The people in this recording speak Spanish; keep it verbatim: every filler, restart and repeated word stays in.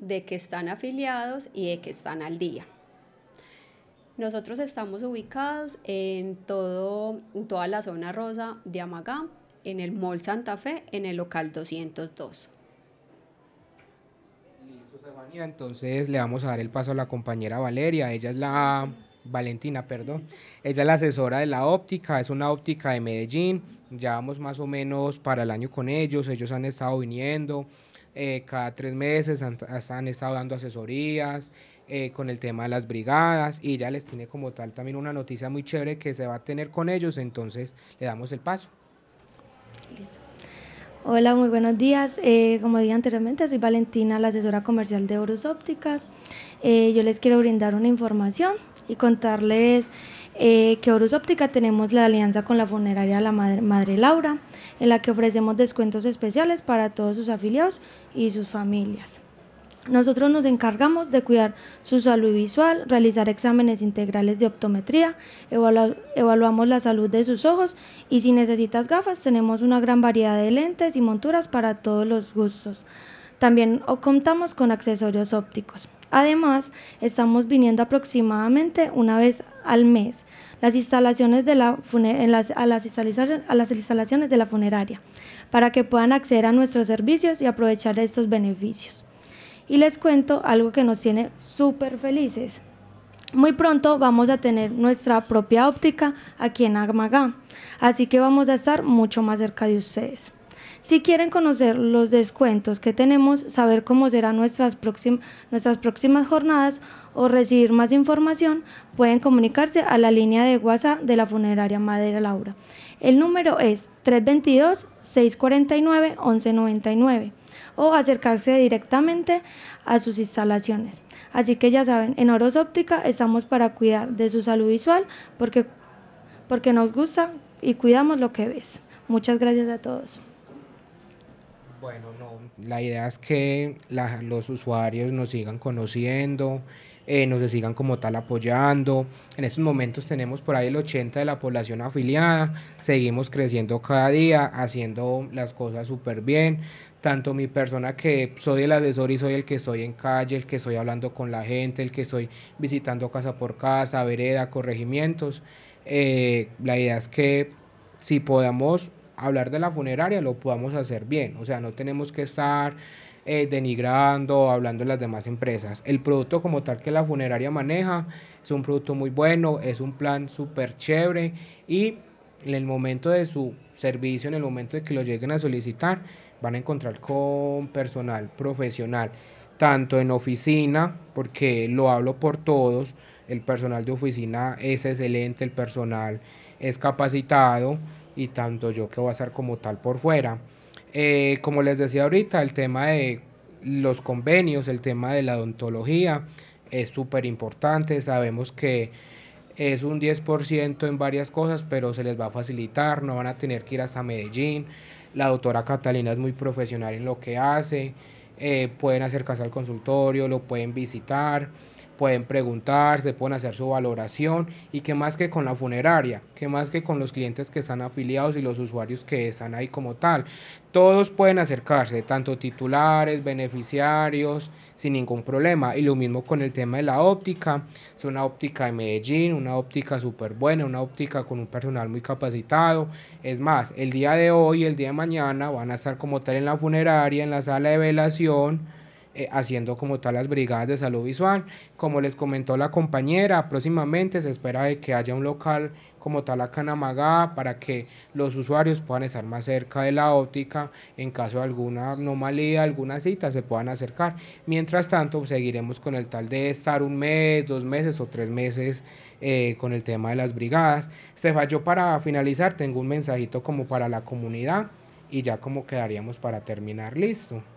de que están afiliados y de que están al día. Nosotros estamos ubicados en, todo, en toda la zona rosa de Amagá, en el Mall Santa Fe, en el local doscientos dos. Listo, Estefanía. Entonces le vamos a dar el paso a la compañera Valeria. Ella es la Valentina, perdón. Ella es la asesora de la óptica, es una óptica de Medellín. Ya vamos más o menos para el año con ellos. Ellos han estado viniendo eh, cada tres meses, han, han estado dando asesorías eh, con el tema de las brigadas y ella les tiene como tal también una noticia muy chévere que se va a tener con ellos. Entonces le damos el paso. Listo. Hola, muy buenos días. Eh, como dije anteriormente, soy Valentina, la asesora comercial de Horus Ópticas. Eh, yo les quiero brindar una información y contarles eh, que Horus Óptica tenemos la alianza con la funeraria La Madre, Madre Laura, en la que ofrecemos descuentos especiales para todos sus afiliados y sus familias. Nosotros nos encargamos de cuidar su salud visual, realizar exámenes integrales de optometría, evalu evaluamos la salud de sus ojos y si necesitas gafas tenemos una gran variedad de lentes y monturas para todos los gustos. También contamos con accesorios ópticos. Además, estamos viniendo aproximadamente una vez al mes las instalaciones de la en las, a, las instalaciones, a las instalaciones de la funeraria para que puedan acceder a nuestros servicios y aprovechar estos beneficios. Y les cuento algo que nos tiene súper felices. Muy pronto vamos a tener nuestra propia óptica aquí en Amagá, así que vamos a estar mucho más cerca de ustedes. Si quieren conocer los descuentos que tenemos, saber cómo serán nuestras, próxim nuestras próximas jornadas o recibir más información, pueden comunicarse a la línea de WhatsApp de la funeraria Madre Laura. El número es tres dos dos, seis cuatro nueve, once noventa y nueve o acercarse directamente a sus instalaciones. Así que ya saben, en Horus Óptica estamos para cuidar de su salud visual porque, porque nos gusta y cuidamos lo que ves. Muchas gracias a todos. Bueno, no, la idea es que la, los usuarios nos sigan conociendo, eh, nos sigan como tal apoyando. En estos momentos tenemos por ahí el ochenta de la población afiliada, seguimos creciendo cada día, haciendo las cosas súper bien. Tanto mi persona que soy el asesor y soy el que estoy en calle, el que estoy hablando con la gente, el que estoy visitando casa por casa, vereda, corregimientos. Eh, la idea es que si podamos hablar de la funeraria lo podamos hacer bien, o sea, no tenemos que estar eh, denigrando, hablando de las demás empresas. El producto como tal que la funeraria maneja es un producto muy bueno, es un plan súper chévere y en el momento de su servicio, en el momento de que lo lleguen a solicitar, van a encontrar con personal profesional, tanto en oficina, porque lo hablo por todos, el personal de oficina es excelente, el personal es capacitado y tanto yo que voy a estar como tal por fuera. Eh, como les decía ahorita, el tema de los convenios, el tema de la odontología es súper importante. Sabemos que es un diez por ciento en varias cosas, pero se les va a facilitar, no van a tener que ir hasta Medellín. La doctora Catalina es muy profesional en lo que hace, eh, pueden acercarse al consultorio, lo pueden visitar, pueden preguntar, se pueden hacer su valoración y qué más que con la funeraria, qué más que con los clientes que están afiliados y los usuarios que están ahí como tal. Todos pueden acercarse, tanto titulares, beneficiarios, sin ningún problema. Y lo mismo con el tema de la óptica, es una óptica de Medellín, una óptica súper buena, una óptica con un personal muy capacitado. Es más, el día de hoy, el día de mañana van a estar como tal en la funeraria, en la sala de velación, Eh, haciendo como tal las brigadas de salud visual. Como les comentó la compañera, próximamente se espera de que haya un local como tal acá en Amagá para que los usuarios puedan estar más cerca de la óptica, en caso de alguna anomalía, alguna cita, se puedan acercar. Mientras tanto, seguiremos con el tal de estar un mes, dos meses o tres meses eh, con el tema de las brigadas. Estefa, yo para finalizar tengo un mensajito como para la comunidad y ya como quedaríamos para terminar, listo.